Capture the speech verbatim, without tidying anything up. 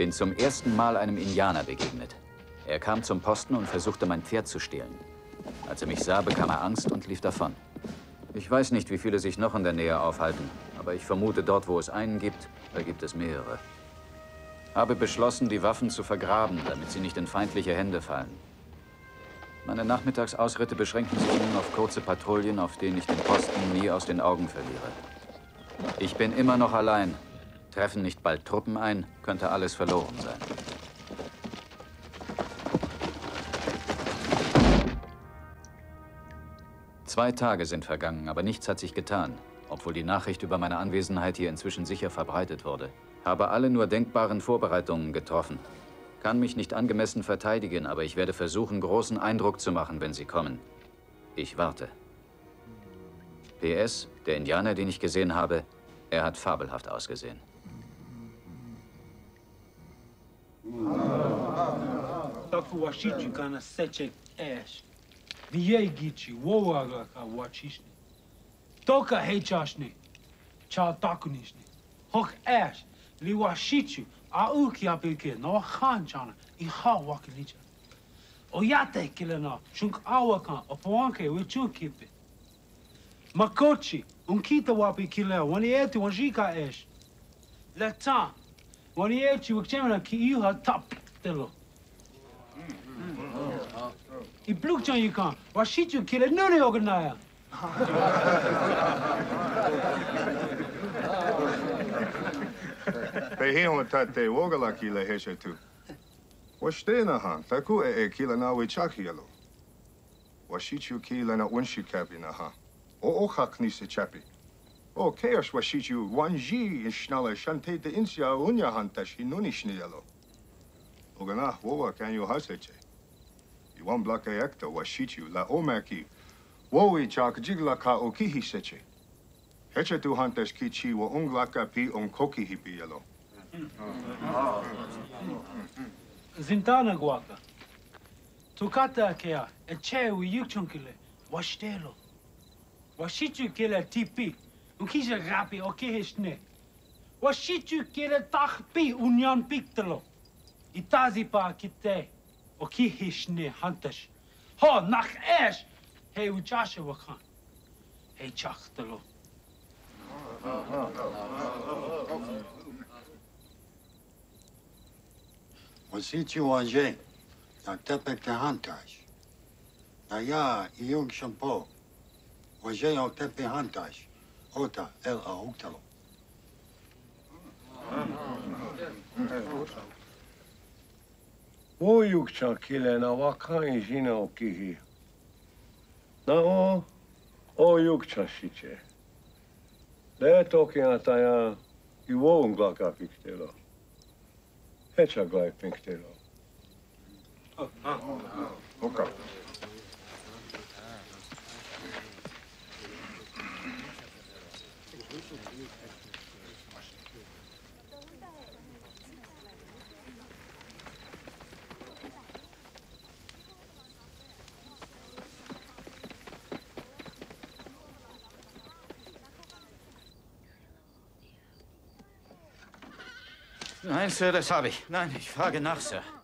Bin zum ersten Mal einem Indianer begegnet. Er kam zum Posten und versuchte, mein Pferd zu stehlen. Als er mich sah, bekam er Angst und lief davon. Ich weiß nicht, wie viele sich noch in der Nähe aufhalten, aber ich vermute, dort, wo es einen gibt, da gibt es mehrere. Habe beschlossen, die Waffen zu vergraben, damit sie nicht in feindliche Hände fallen. Meine Nachmittagsausritte beschränken sich nun auf kurze Patrouillen, auf denen ich den Posten nie aus den Augen verliere. Ich bin immer noch allein. Treffen nicht bald Truppen ein, könnte alles verloren sein. Zwei Tage sind vergangen, aber nichts hat sich getan, obwohl die Nachricht über meine Anwesenheit hier inzwischen sicher verbreitet wurde. Habe alle nur denkbaren Vorbereitungen getroffen. Kann mich nicht angemessen verteidigen, aber ich werde versuchen, großen Eindruck zu machen, wenn sie kommen. Ich warte. P S, der Indianer, den ich gesehen habe, er hat fabelhaft ausgesehen. Taku washichi kana seche ash. Viye gichi wowaga ka wachishni. Toka hechashni. Cha takunishni. Hok ash. Li washichu a uki apike no khan chana I ha wakilicha. Oyate kilena shunk awakan opoanke wichu kipe. Makochi unkita wapi kile wani eti wanjika ash. Leta wani eti wikchemena ki iha tap telo. I blukchan yikan washichu kile nune oganaya. Pehion tate wogala kila heshe tu. Washtena han, taku e e kila na wichaki yalo. Washichu kila na unshikapi na ha. O ochak ni se chapi. O keos washichu wanji ishnala shante de insya unya hantash hinunishni yalo. Ogana wowa kan yo haseche. Iwan blake ekta washichu la omaki. Wowi chak jigla ka okihi seche. Heche tu hantash kichi wa unglaka pi on koki hipi yalo. Zintana guaka. Tukata kea e che wi yukchunkile washtelo. Washichu kile tipi. Ukisha rapi o kihishne. Washichu kile takpi unyan piktelo. Itazi pa kite o kihishne hantash. Ho nach esh. Hey uchasha wakan. Hey chachtelo. Wasichu wanje, na tepek te hantash. Na ya iyong shampo. Wanje o tepe hantash. Ota el a uktalo. O yukcha kile na wakan jina o kihi. Na o, o yukcha shiche. Le toki ataya iwo unglaka piktelo. Hecha glai piktelo. Oka. Nein, Sir, das habe ich. Nein, ich frage nach, Sir.